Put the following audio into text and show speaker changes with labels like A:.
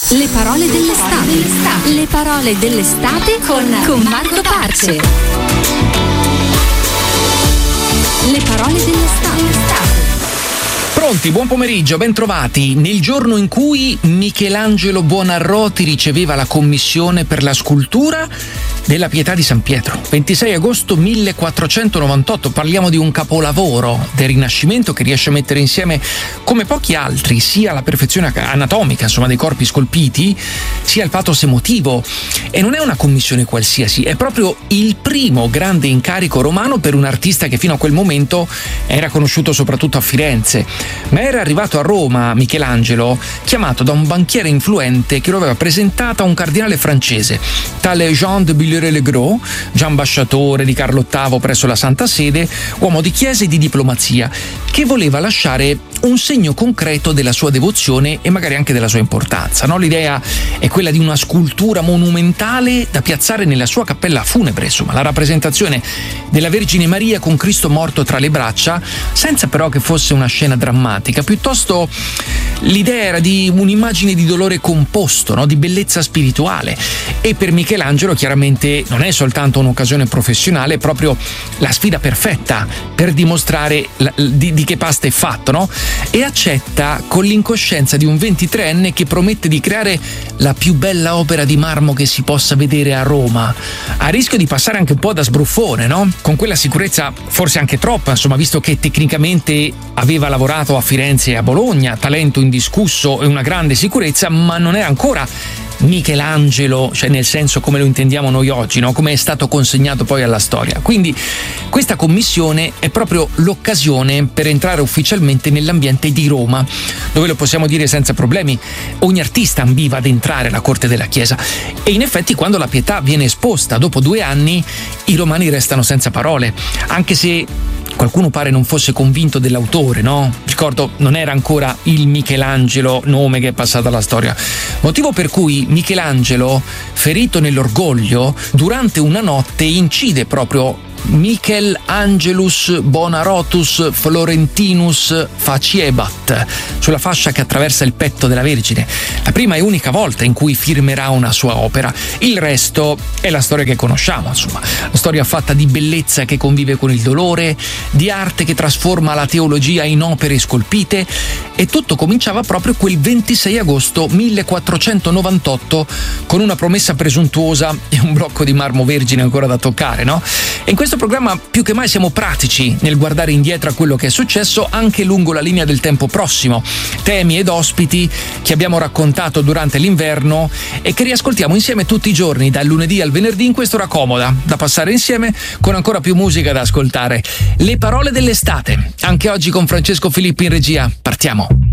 A: Le parole dell'estate. Le parole dell'estate con Marco Parce. Le parole dell'estate.
B: Pronti, buon pomeriggio, ben trovati. Nel giorno in cui Michelangelo Buonarroti riceveva la commissione per la scultura della Pietà di San Pietro, 26 agosto 1498, parliamo di un capolavoro del Rinascimento che riesce a mettere insieme, come pochi altri, sia la perfezione anatomica, insomma, dei corpi scolpiti, sia il pathos emotivo. E non è una commissione qualsiasi, è proprio il primo grande incarico romano per un artista che fino a quel momento era conosciuto soprattutto a Firenze. Ma era arrivato a Roma Michelangelo chiamato da un banchiere influente che lo aveva presentato a un cardinale francese, tale Jean de Villeray-le-Gros, già ambasciatore di Carlo VIII presso la Santa Sede, uomo di chiesa e di diplomazia, che voleva lasciare un segno concreto della sua devozione e magari anche della sua importanza, no? L'idea è quella di una scultura monumentale da piazzare nella sua cappella funebre, insomma, la rappresentazione della Vergine Maria con Cristo morto tra le braccia, senza però che fosse una scena drammatica, piuttosto l'idea era di un'immagine di dolore composto, no? Di bellezza spirituale. E per Michelangelo chiaramente non è soltanto un'occasione professionale, è proprio la sfida perfetta per dimostrare di che pasta è fatto, no? E accetta con l'incoscienza di un 23enne che promette di creare la più bella opera di marmo che si possa vedere a Roma, a rischio di passare anche un po' da sbruffone, no? Con quella sicurezza forse anche troppa, insomma, visto che tecnicamente aveva lavorato a Firenze e a Bologna, talento indiscusso e una grande sicurezza, ma non era ancora Michelangelo, cioè nel senso come lo intendiamo noi oggi, no? Come è stato consegnato poi alla storia. Quindi questa commissione è proprio l'occasione per entrare ufficialmente nell'ambiente di Roma, dove lo possiamo dire senza problemi, ogni artista ambiva ad entrare alla corte della Chiesa. E in effetti quando la Pietà viene esposta dopo 2 anni, i romani restano senza parole, anche se qualcuno pare non fosse convinto dell'autore, no? Ricordo, non era ancora il Michelangelo nome che è passato alla storia. Motivo per cui Michelangelo, ferito nell'orgoglio, durante una notte incide proprio Michel Angelus Bonarotus Florentinus Faciebat sulla fascia che attraversa il petto della Vergine. La prima e unica volta in cui firmerà una sua opera. Il resto è la storia che conosciamo, insomma, la storia fatta di bellezza che convive con il dolore, di arte che trasforma la teologia in opere scolpite, e tutto cominciava proprio quel 26 agosto 1498 con una promessa presuntuosa e un blocco di marmo vergine ancora da toccare, no? E in questo programma più che mai siamo pratici nel guardare indietro a quello che è successo anche lungo la linea del tempo prossimo, temi ed ospiti che abbiamo raccontato durante l'inverno e che riascoltiamo insieme tutti i giorni dal lunedì al venerdì in quest'ora comoda da passare insieme con ancora più musica da ascoltare. Le parole dell'estate, anche oggi con Francesco Filippi in regia. Partiamo.